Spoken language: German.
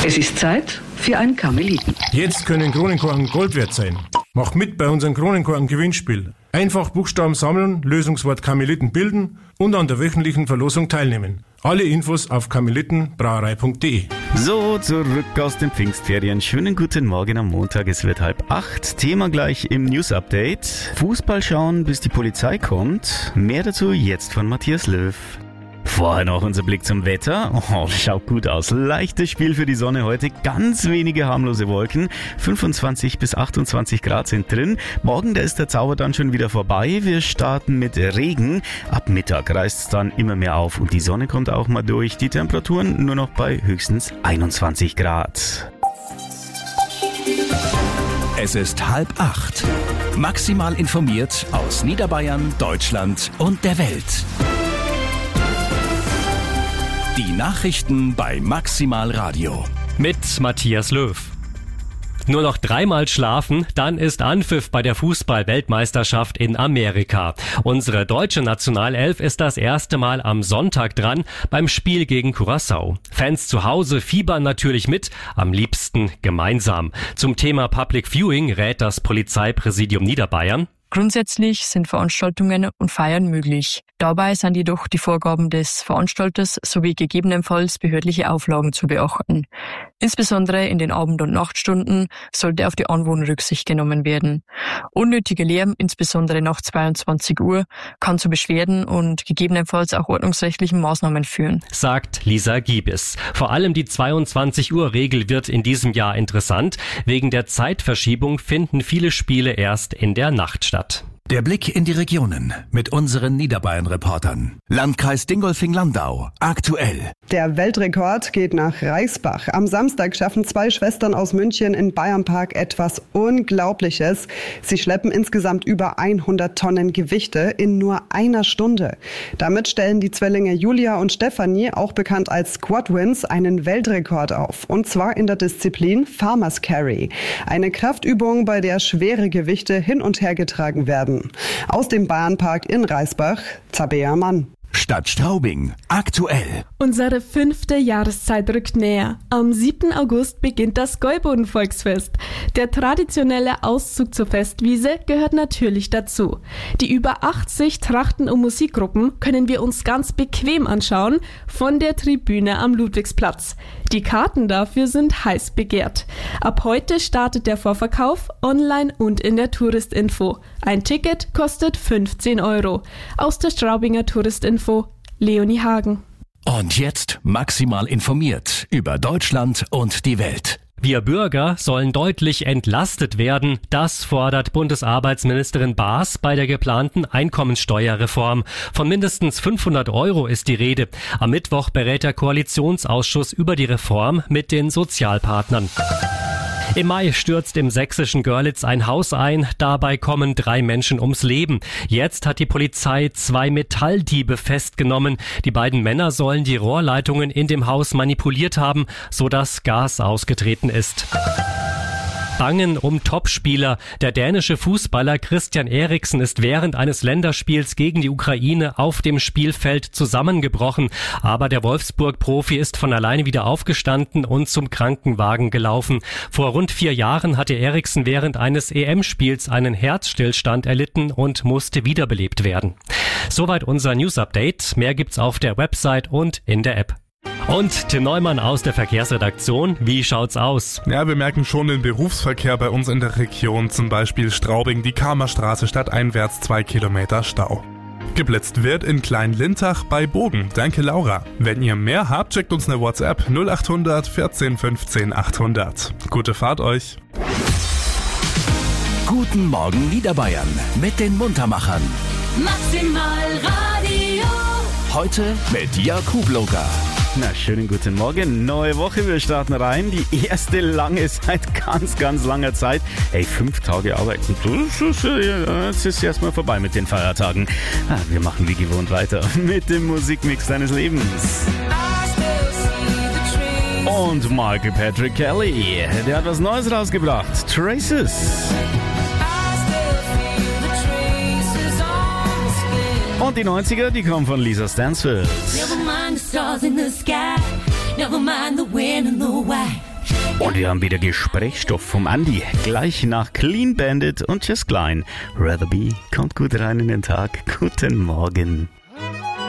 Es ist Zeit für ein Karmeliten. Jetzt können Kronenkorken Gold wert sein. Mach mit bei unserem Kronenkorken-Gewinnspiel. Einfach Buchstaben sammeln, Lösungswort Karmeliten bilden und an der wöchentlichen Verlosung teilnehmen. Alle Infos auf karmelitenbrauerei.de. So, zurück aus den Pfingstferien. Schönen guten Morgen am Montag. Es wird 7:30. Thema gleich im News-Update. Fußball schauen, bis die Polizei kommt. Mehr dazu jetzt von Matthias Löw. Vorher noch unser Blick zum Wetter. Oh, schaut gut aus. Leichtes Spiel für die Sonne heute. Ganz wenige harmlose Wolken. 25 bis 28 Grad sind drin. Morgen, da ist der Zauber dann schon wieder vorbei. Wir starten mit Regen. Ab Mittag reißt es dann immer mehr auf und die Sonne kommt auch mal durch. Die Temperaturen nur noch bei höchstens 21 Grad. Es ist 7:30. Maximal informiert aus Niederbayern, Deutschland und der Welt. Die Nachrichten bei Maximal Radio. Mit Matthias Löw. Nur noch 3-mal schlafen, dann ist Anpfiff bei der Fußball-Weltmeisterschaft in Amerika. Unsere deutsche Nationalelf ist das erste Mal am Sonntag dran beim Spiel gegen Curaçao. Fans zu Hause fiebern natürlich mit, am liebsten gemeinsam. Zum Thema Public Viewing rät das Polizeipräsidium Niederbayern. Grundsätzlich sind Veranstaltungen und Feiern möglich. Dabei sind jedoch die Vorgaben des Veranstalters sowie gegebenenfalls behördliche Auflagen zu beachten. Insbesondere in den Abend- und Nachtstunden sollte auf die Anwohner Rücksicht genommen werden. Unnötiger Lärm, insbesondere nach 22 Uhr, kann zu Beschwerden und gegebenenfalls auch ordnungsrechtlichen Maßnahmen führen, sagt Lisa Giebes. Vor allem die 22-Uhr-Regel wird in diesem Jahr interessant. Wegen der Zeitverschiebung finden viele Spiele erst in der Nacht statt. Der Blick in die Regionen mit unseren Niederbayern-Reportern. Landkreis Dingolfing-Landau. Aktuell. Der Weltrekord geht nach Reisbach. Am Samstag schaffen 2 Schwestern aus München in Bayernpark etwas Unglaubliches. Sie schleppen insgesamt über 100 Tonnen Gewichte in nur einer Stunde. Damit stellen die Zwillinge Julia und Stefanie, auch bekannt als Squadwins, einen Weltrekord auf. Und zwar in der Disziplin Farmers Carry. Eine Kraftübung, bei der schwere Gewichte hin und her getragen werden. Aus dem Bayernpark in Reisbach, Tabea Mann. Stadt Straubing. Aktuell. Unsere 5. Jahreszeit rückt näher. Am 7. August beginnt das Gäuboden-Volksfest. Der traditionelle Auszug zur Festwiese gehört natürlich dazu. Die über 80 Trachten- und Musikgruppen können wir uns ganz bequem anschauen von der Tribüne am Ludwigsplatz. Die Karten dafür sind heiß begehrt. Ab heute startet der Vorverkauf online und in der Touristinfo. Ein Ticket kostet 15 €. Aus der Straubinger Touristinfo Leonie Hagen. Und jetzt maximal informiert über Deutschland und die Welt. Wir Bürger sollen deutlich entlastet werden. Das fordert Bundesarbeitsministerin Baas bei der geplanten Einkommensteuerreform. Von mindestens 500 € ist die Rede. Am Mittwoch berät der Koalitionsausschuss über die Reform mit den Sozialpartnern. Im Mai stürzt im sächsischen Görlitz ein Haus ein. Dabei kommen 3 Menschen ums Leben. Jetzt hat die Polizei 2 Metalldiebe festgenommen. Die beiden Männer sollen die Rohrleitungen in dem Haus manipuliert haben, sodass Gas ausgetreten ist. Bangen um Topspieler. Der dänische Fußballer Christian Eriksen ist während eines Länderspiels gegen die Ukraine auf dem Spielfeld zusammengebrochen. Aber der Wolfsburg-Profi ist von alleine wieder aufgestanden und zum Krankenwagen gelaufen. Vor rund 4 Jahren hatte Eriksen während eines EM-Spiels einen Herzstillstand erlitten und musste wiederbelebt werden. Soweit unser News-Update. Mehr gibt's auf der Website und in der App. Und Tim Neumann aus der Verkehrsredaktion. Wie schaut's aus? Ja, wir merken schon den Berufsverkehr bei uns in der Region. Zum Beispiel Straubing, die Kamerstraße stadteinwärts 2 Kilometer Stau. Geblitzt wird in Klein-Lintach bei Bogen. Danke, Laura. Wenn ihr mehr habt, schickt uns eine WhatsApp 0800 14 15 800. Gute Fahrt euch. Guten Morgen Niederbayern mit den Muntermachern. Maximal Radio. Heute mit Jakub Loga. Na, schönen guten Morgen. Neue Woche, wir starten rein. Die erste lange seit ganz langer Zeit. Hey, 5 Tage arbeiten. Jetzt ist erstmal vorbei mit den Feiertagen. Wir machen wie gewohnt weiter mit dem Musikmix deines Lebens. Und Michael Patrick Kelly, der hat was Neues rausgebracht. Traces. Und die 90er, die kommen von Lisa Stansfield. Never mind the stars in the sky. Never mind the wind and the white. Und wir haben wieder Gesprächsstoff vom Andi. Gleich nach Clean Bandit und Just Klein. Rather Be kommt gut rein in den Tag. Guten Morgen.